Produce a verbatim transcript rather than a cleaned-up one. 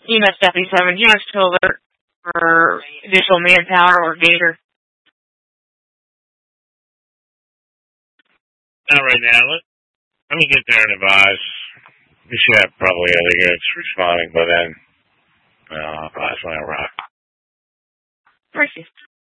E M S Deputy seven, do you want us to alert for additional manpower or gator? Not right now. Let, let me get there and advise. We should have probably other units responding by then. Uh, I'll advise when I arrive. Appreciate it.